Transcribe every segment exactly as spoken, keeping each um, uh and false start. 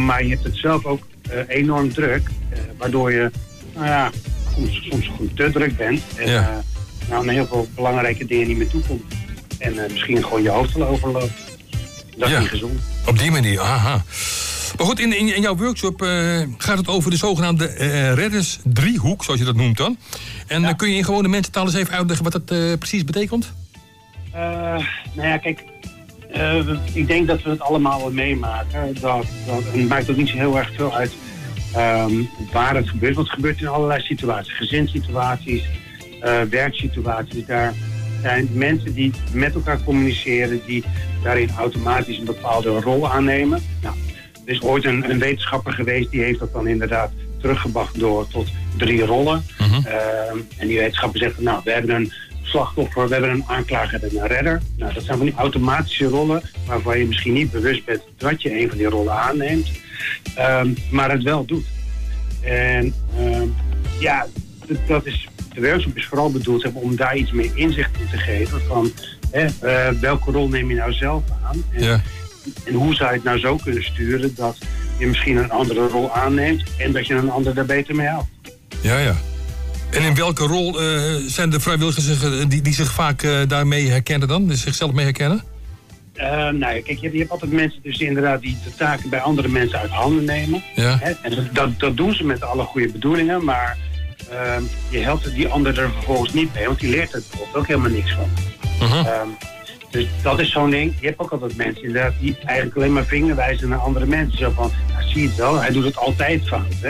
maar je hebt het zelf ook uh, enorm druk. Uh, waardoor je, nou ja, soms, soms goed te druk bent. En ja. uh, nou, aan heel veel belangrijke dingen niet meer toekomt. En uh, misschien gewoon je hoofd al overloopt. Dat is ja. niet gezond. Op die manier, aha. Maar goed, in, in, in jouw workshop uh, gaat het over de zogenaamde uh, reddersdriehoek, zoals je dat noemt dan. En ja. uh, kun je in gewone mensentaal eens even uitleggen wat dat uh, precies betekent? Uh, nou ja, kijk, uh, ik denk dat we het allemaal wel meemaken. Dat, dat, en het maakt ook niet zo heel erg veel uit um, waar het gebeurt. Want het gebeurt in allerlei situaties. Gezinssituaties, uh, werksituaties. Daar zijn mensen die met elkaar communiceren, die daarin automatisch een bepaalde rol aannemen. Nou, er is ooit een, een wetenschapper geweest die heeft dat dan inderdaad teruggebracht door tot drie rollen. Uh-huh. Uh, en die wetenschapper zegt, nou, we hebben een slachtoffer, we hebben een aanklager en een redder. Nou, dat zijn van die automatische rollen waarvan je misschien niet bewust bent dat je een van die rollen aanneemt, um, maar het wel doet. En um, ja, dat, dat is, de workshop is vooral bedoeld om daar iets meer inzicht in te geven van hè, uh, welke rol neem je nou zelf aan en, ja. en hoe zou je het nou zo kunnen sturen dat je misschien een andere rol aanneemt en dat je een ander daar beter mee helpt. Ja, ja. En in welke rol uh, zijn de vrijwilligers die, die zich vaak uh, daarmee herkennen dan? Dus zichzelf mee herkennen? Uh, nou ja, kijk, je, je hebt altijd mensen dus inderdaad die de taken bij andere mensen uit handen nemen. Ja. Hè? En dat, dat doen ze met alle goede bedoelingen, maar uh, je helpt die ander er vervolgens niet mee, want die leert er bijvoorbeeld ook helemaal niks van. Uh-huh. Um, dus dat is zo'n ding. Je hebt ook altijd mensen inderdaad die eigenlijk alleen maar vinger wijzen naar andere mensen. Zo van, nou, zie je het wel, hij doet het altijd fout, hè.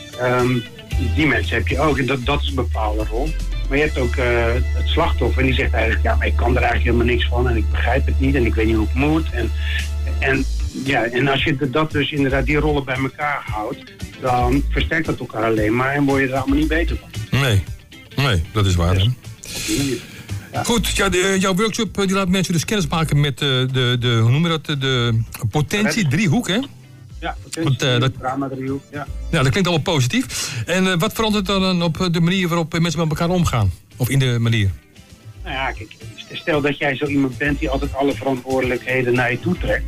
Um, Die mensen heb je ook en dat, dat is een bepaalde rol. Maar je hebt ook uh, het slachtoffer en die zegt eigenlijk, ja, maar ik kan er eigenlijk helemaal niks van en ik begrijp het niet en ik weet niet hoe het moet. En, en, ja, en als je dat dus inderdaad die rollen bij elkaar houdt, dan versterkt dat elkaar alleen maar en word je er allemaal niet beter van. Nee, nee, dat is waar. Dus, hè? Ja. Goed, ja, de, jouw workshop die laat mensen dus kennis maken met de, de, de hoe noem je dat, de potentie-driehoek, hè? Ja, potentie, uh, dat, drama-driehoek, ja. Ja, dat klinkt allemaal positief. En uh, wat verandert dan op de manier waarop mensen met elkaar omgaan? Of in de manier? Nou ja, kijk, stel dat jij zo iemand bent die altijd alle verantwoordelijkheden naar je toe trekt.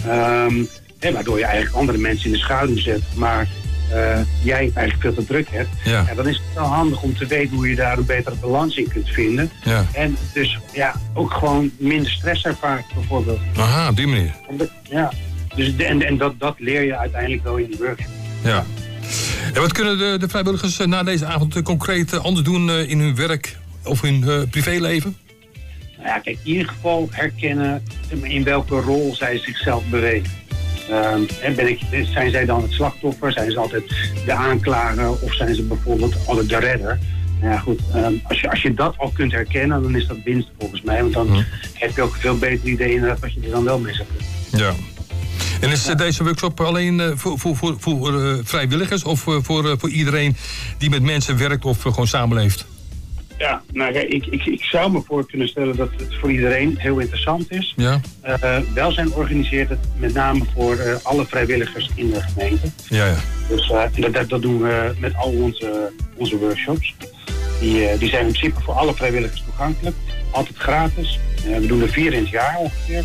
Um, hè, waardoor je eigenlijk andere mensen in de schaduw zet, maar uh, jij eigenlijk veel te druk hebt. Ja. Ja, dan is het wel handig om te weten hoe je daar een betere balans in kunt vinden. Ja. En dus ja, ook gewoon minder stress ervaart bijvoorbeeld. Aha, op die manier. Ja. Dus de, en en dat, dat leer je uiteindelijk wel in die workshop. Ja. En wat kunnen de, de vrijwilligers na deze avond concreet anders doen in hun werk of hun uh, privéleven? Nou ja, kijk, in ieder geval herkennen in welke rol zij zichzelf bewegen. Um, ben ik, zijn zij dan het slachtoffer? Zijn ze altijd de aanklager? Of zijn ze bijvoorbeeld altijd de redder? Nou ja, goed, um, als, je, als je dat al kunt herkennen, dan is dat winst volgens mij. Want dan hm. heb je ook een veel beter idee inderdaad wat je er dan wel mee zou kunnen. Ja. En is deze workshop alleen uh, voor, voor, voor, voor uh, vrijwilligers of uh, voor, uh, voor iedereen die met mensen werkt of uh, gewoon samenleeft? Ja, nou kijk, ik, ik, ik zou me voor kunnen stellen dat het voor iedereen heel interessant is. Ja. Uh, Welzijn organiseert het met name voor uh, alle vrijwilligers in de gemeente. Ja, ja. Dus uh, dat, dat doen we met al onze, onze workshops. Die, uh, die zijn in principe voor alle vrijwilligers toegankelijk. Altijd gratis. Uh, we doen er vier in het jaar ongeveer.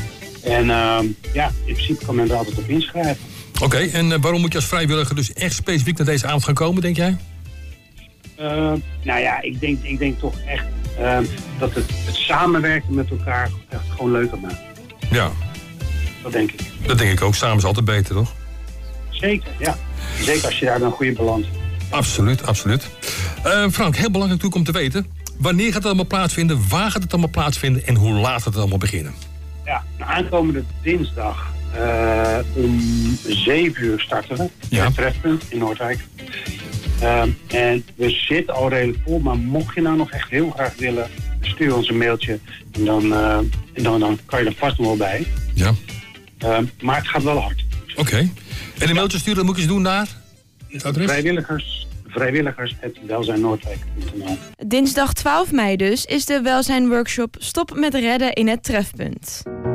En uh, ja, in principe kan men er altijd op inschrijven. Oké, okay, en uh, waarom moet je als vrijwilliger dus echt specifiek naar deze avond gaan komen, denk jij? Uh, nou ja, ik denk, ik denk toch echt uh, dat het, het samenwerken met elkaar echt gewoon leuker maakt. Ja. Dat denk ik. Dat denk ik ook. Samen is altijd beter, toch? Zeker, ja. Zeker als je daar dan een goede balans hebt. Absoluut, absoluut. Uh, Frank, heel belangrijk natuurlijk om te weten. Wanneer gaat het allemaal plaatsvinden? Waar gaat het allemaal plaatsvinden? En hoe laat gaat het allemaal beginnen? Ja, nou, aankomende dinsdag uh, om zeven uur starten we. Ja. Het trefpunt in Noordwijk. Uh, en we zitten al redelijk vol, maar mocht je nou nog echt heel graag willen, stuur ons een mailtje. En dan, uh, en dan, dan kan je er vast nog wel bij. Ja. Uh, maar het gaat wel hard. Oké. Okay. En een mailtje sturen, moet je eens doen naar het adres? Vrijwilligers. Vrijwilligers at welzijn noordwijk punt n l. Dinsdag twaalf mei dus is de welzijnworkshop Stop met redden in het trefpunt.